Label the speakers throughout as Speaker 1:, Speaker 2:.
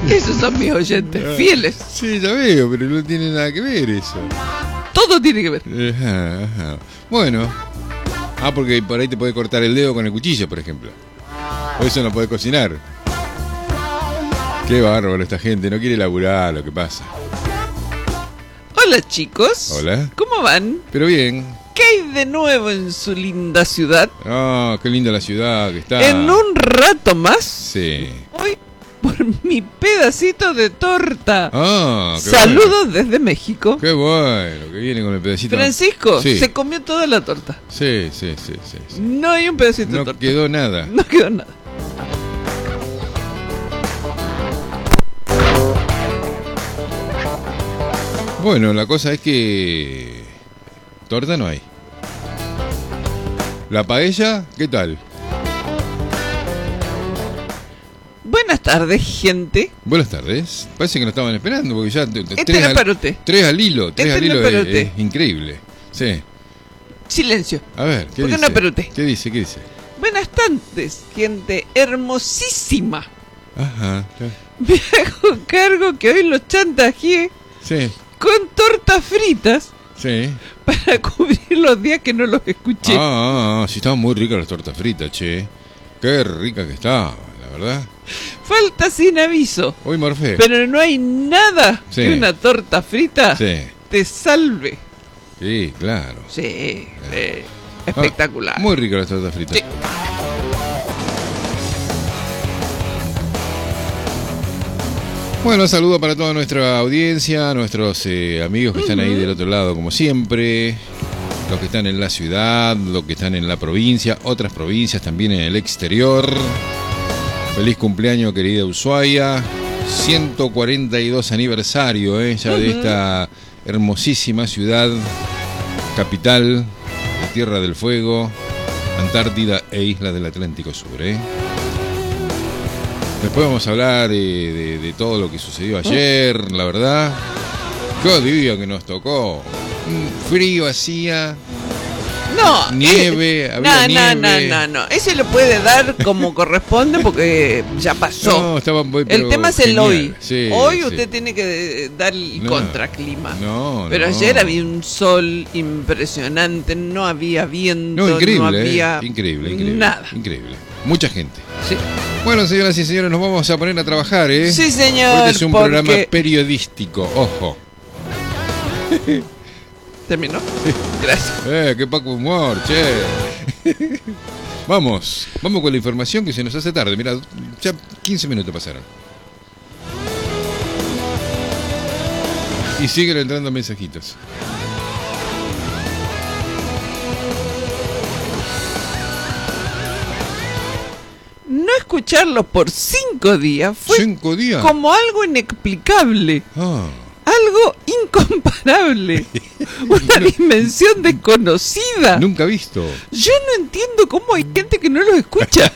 Speaker 1: Esos son mis oyentes fieles.
Speaker 2: Sí, ya veo, pero no tiene nada que ver eso.
Speaker 1: Todo tiene que ver.
Speaker 2: Ajá. Bueno. Porque por ahí te puede cortar el dedo con el cuchillo, por ejemplo. O eso no puede cocinar. Qué bárbaro esta gente, no quiere laburar, lo que pasa.
Speaker 1: Hola chicos.
Speaker 2: Hola.
Speaker 1: ¿Cómo van?
Speaker 2: Pero bien.
Speaker 1: ¿Qué hay de nuevo en su linda ciudad?
Speaker 2: Qué linda la ciudad que está.
Speaker 1: En un rato más.
Speaker 2: Sí.
Speaker 1: Voy por mi pedacito de torta.
Speaker 2: Qué
Speaker 1: Saludos desde México.
Speaker 2: Qué bueno, que viene con el pedacito.
Speaker 1: Francisco,
Speaker 2: sí.
Speaker 1: Se comió toda la torta.
Speaker 2: Sí.
Speaker 1: No hay un pedacito de torta.
Speaker 2: No quedó nada.
Speaker 1: No quedó nada.
Speaker 2: Bueno, la cosa es que torta no hay. La paella, ¿qué tal?
Speaker 1: Buenas tardes, gente.
Speaker 2: Buenas tardes. Parece que nos estaban esperando porque ya
Speaker 1: Este es para usted.
Speaker 2: Tres al hilo
Speaker 1: es
Speaker 2: increíble. Sí.
Speaker 1: Silencio.
Speaker 2: A ver, ¿qué dice?
Speaker 1: No para usted.
Speaker 2: ¿Qué dice?
Speaker 1: Buenas tardes, gente hermosísima.
Speaker 2: Ajá.
Speaker 1: Me hago cargo que hoy los chantajeé
Speaker 2: Sí.
Speaker 1: con tortas fritas.
Speaker 2: Sí.
Speaker 1: Para cubrir los días que no los escuché.
Speaker 2: Sí, estaban muy ricas las tortas fritas, che. Qué rica que estaban, la verdad.
Speaker 1: Falta sin aviso.
Speaker 2: Hoy morfé.
Speaker 1: Pero no hay nada que una torta frita te salve.
Speaker 2: Sí, claro.
Speaker 1: Sí, espectacular.
Speaker 2: Muy ricas las tortas fritas.
Speaker 1: Sí.
Speaker 2: Bueno, saludo para toda nuestra audiencia, nuestros amigos que están ahí del otro lado como siempre, los que están en la ciudad, los que están en la provincia, otras provincias también en el exterior. Feliz cumpleaños, querida Ushuaia, 142 aniversario ya de esta hermosísima ciudad, capital de Tierra del Fuego, Antártida e Islas del Atlántico Sur. Después vamos a hablar de todo lo que sucedió ayer, la verdad. Qué día que nos tocó. Frío hacía.
Speaker 1: No.
Speaker 2: Nieve, había nieve.
Speaker 1: No. Ese lo puede dar como corresponde porque ya pasó.
Speaker 2: No, estaba muy,
Speaker 1: el tema es el hoy.
Speaker 2: Sí,
Speaker 1: hoy usted tiene que dar el contraclima. Pero ayer había un sol impresionante, no había viento, no había
Speaker 2: increíble.
Speaker 1: Nada.
Speaker 2: Increíble. Mucha gente.
Speaker 1: Sí.
Speaker 2: Bueno, señoras y señores, nos vamos a poner a trabajar,
Speaker 1: Sí, señor.
Speaker 2: Porque es un programa periodístico, ojo.
Speaker 1: ¿Terminó? Gracias.
Speaker 2: Qué poco humor, che. Vamos con la información que se nos hace tarde. Mira, ya 15 minutos pasaron. Y siguen entrando mensajitos.
Speaker 1: No escucharlo por 5 días fue
Speaker 2: 5 días
Speaker 1: como algo inexplicable. Algo incomparable. Una dimensión desconocida.
Speaker 2: Nunca visto.
Speaker 1: Yo no entiendo cómo hay gente que no los escucha.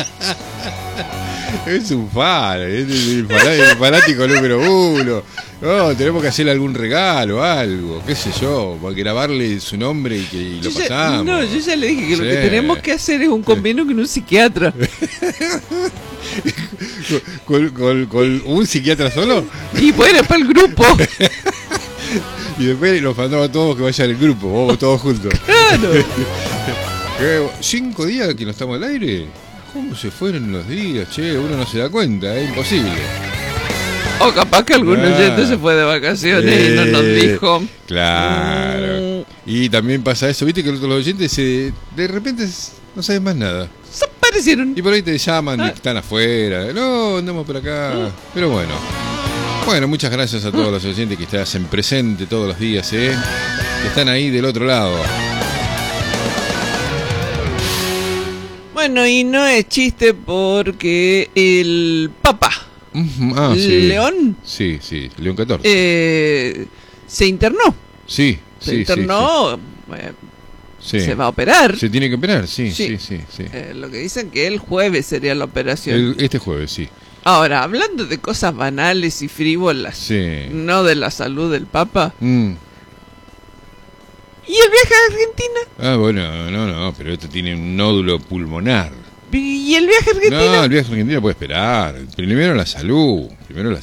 Speaker 2: Es un fan, es el fanático número 1. No, tenemos que hacerle algún regalo, algo, qué sé yo, para grabarle su nombre y lo pasamos.
Speaker 1: Yo ya le dije que lo que tenemos que hacer es un convenio con un psiquiatra.
Speaker 2: ¿Con un psiquiatra solo?
Speaker 1: Y bueno, para el grupo.
Speaker 2: Y después los mandamos a todos que vayan al grupo, vamos todos juntos.
Speaker 1: Claro.
Speaker 2: 5 días que no estamos al aire. ¿Cómo se fueron los días, che? Uno no se da cuenta, es imposible.
Speaker 1: O capaz que algún oyente se fue de vacaciones y no nos dijo.
Speaker 2: Claro. Y también pasa eso, viste que los oyentes de repente no saben más nada.
Speaker 1: Desaparecieron.
Speaker 2: Y por ahí te llaman y están afuera. No, andamos por acá. Pero bueno. Bueno, muchas gracias a todos los oyentes que están presentes todos los días, que están ahí del otro lado.
Speaker 1: Bueno, y no es chiste porque el Papa León.
Speaker 2: Sí, León XIV.
Speaker 1: Se internó.
Speaker 2: Sí.
Speaker 1: Se internó.
Speaker 2: Sí.
Speaker 1: Se va a operar.
Speaker 2: Se tiene que operar, sí.
Speaker 1: Lo que dicen que el jueves sería la operación.
Speaker 2: Este jueves, sí.
Speaker 1: Ahora, hablando de cosas banales y frívolas, no de la salud del Papa. ¿Y el viaje a Argentina?
Speaker 2: Bueno, no, pero esto tiene un nódulo pulmonar.
Speaker 1: ¿Y el viaje a Argentina?
Speaker 2: No, el viaje a Argentina puede esperar. Primero la salud.